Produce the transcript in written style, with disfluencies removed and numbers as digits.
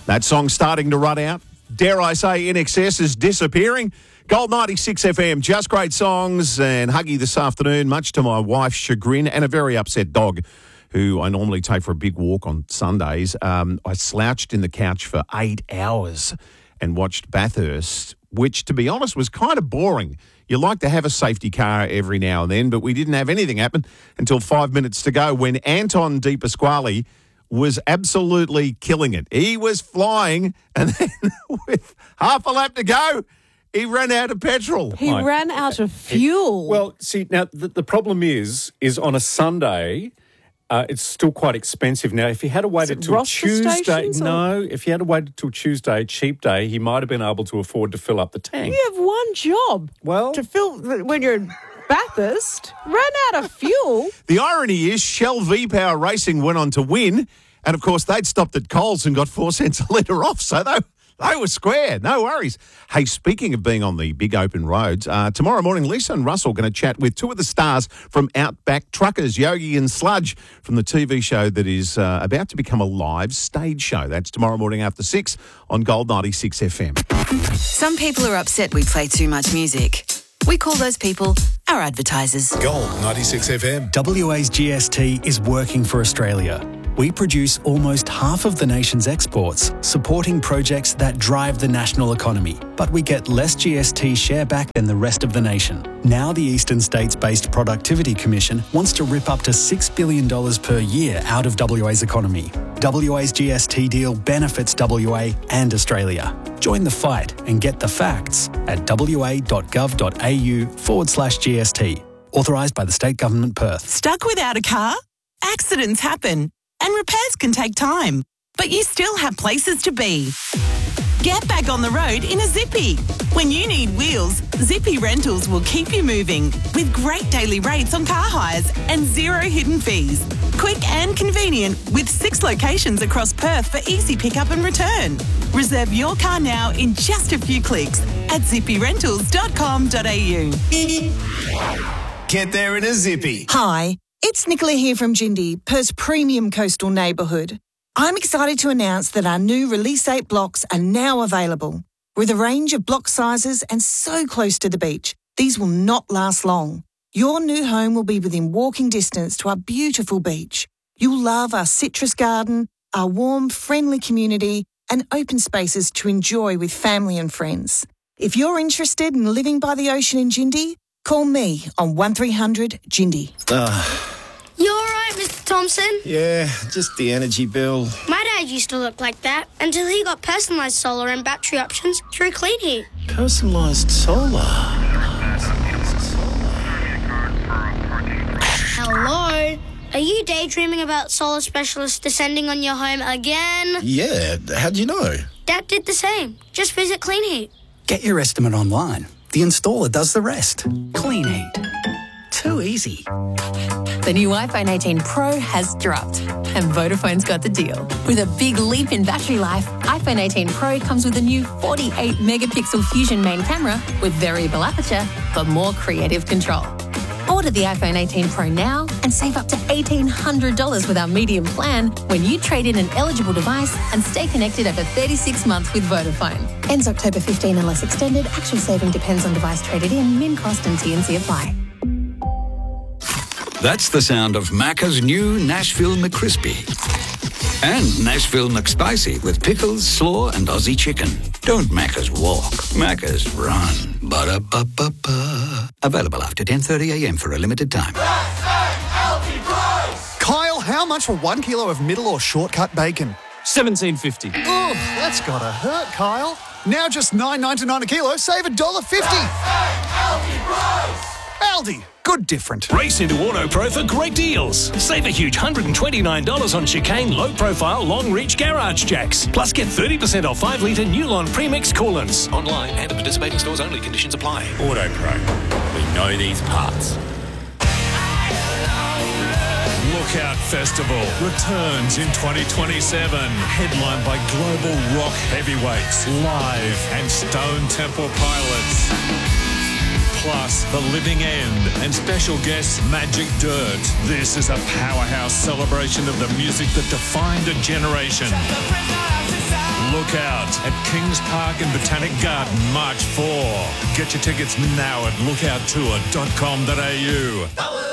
That song's starting to run out. Dare I say INXS is disappearing. Gold 96 FM, just great songs. And Huggy this afternoon, much to my wife's chagrin and a very upset dog who I normally take for a big walk on Sundays. I slouched in the couch for 8 hours and watched Bathurst, which, to be honest, was kind of boring. You like to have a safety car every now and then, but we didn't have anything happen until 5 minutes to go when Anton De Pasquale was absolutely killing it. He was flying, and then with half a lap to go, he ran out of petrol. He ran out of fuel. Well, see, now the problem is on a Sunday, it's still quite expensive. Now, if he had waited till Tuesday, if he had waited till Tuesday, cheap day, he might have been able to afford to fill up the tank. You have one job. Well, to fill when you're in Bathurst, ran out of fuel. The irony is Shell V-Power Racing went on to win, and of course they'd stopped at Coles and got 4 cents a litre off, so they were square. No worries. Hey, speaking of being on the big open roads, tomorrow morning Lisa and Russell are going to chat with two of the stars from Outback Truckers, Yogi and Sludge, from the TV show that is about to become a live stage show. That's tomorrow morning after 6 on Gold 96 FM. Some people are upset we play too much music. We call those people our advertisers. Gold 96 FM. WA's GST is working for Australia. We produce almost half of the nation's exports, supporting projects that drive the national economy. But we get less GST share back than the rest of the nation. Now the Eastern States-based Productivity Commission wants to rip up to $6 billion per year out of WA's economy. WA's GST deal benefits WA and Australia. Join the fight and get the facts at wa.gov.au/GST. Authorised by the State Government, Perth. Stuck without a car? Accidents happen and repairs can take time, but you still have places to be. Get back on the road in a Zippy. When you need wheels, Zippy Rentals will keep you moving with great daily rates on car hires and zero hidden fees. Quick and convenient with 6 locations across Perth for easy pickup and return. Reserve your car now in just a few clicks at zippyrentals.com.au. Get there in a Zippy. Hi, it's Nicola here from Jindy, Perth's premium coastal neighbourhood. I'm excited to announce that our new Release 8 blocks are now available. With a range of block sizes and so close to the beach, these will not last long. Your new home will be within walking distance to our beautiful beach. You'll love our citrus garden, our warm, friendly community, and open spaces to enjoy with family and friends. If you're interested in living by the ocean in Jindy, call me on 1300 Jindy. You all right, Mr. Thompson? Yeah, just the energy bill. My dad used to look like that until he got personalised solar and battery options through Clean Heat. Personalised solar. Hello? Are you daydreaming about solar specialists descending on your home again? Yeah, how'd you know? Dad did the same. Just visit Clean Heat. Get your estimate online. The installer does the rest. Clean Heat. Too easy. The new iPhone 18 Pro has dropped, and Vodafone's got the deal. With a big leap in battery life, iPhone 18 Pro comes with a new 48-megapixel Fusion main camera with variable aperture for more creative control. Order the iPhone 18 Pro now and save up to $1,800 with our medium plan when you trade in an eligible device and stay connected over 36 months with Vodafone. Ends October 15 unless extended. Actual saving depends on device traded in. Min cost and T&C apply. That's the sound of Macca's new Nashville McCrispy. And Nashville McSpicy with pickles, slaw, and Aussie chicken. Don't Macca's walk, Macca's run. Ba-da-ba-ba-ba. Available after 10:30am for a limited time. Kyle, how much for 1 kilo of middle or shortcut bacon? $17.50. Ugh, that's gotta hurt, Kyle. Now just $9.99 a kilo, save $1.50. Aldi, good different. Race into AutoPro for great deals. Save a huge $129 on chicane low-profile long-reach garage jacks. Plus get 30% off 5-litre Newlon premix coolants. Online and at participating stores only. Conditions apply. AutoPro. We know these parts. Lookout Festival returns in 2027. Headlined by global rock heavyweights, Live and Stone Temple Pilots. Plus, The Living End and special guests Magic Dirt. This is a powerhouse celebration of the music that defined a generation. Lookout at Kings Park and Botanic Garden, March 4. Get your tickets now at lookouttour.com.au.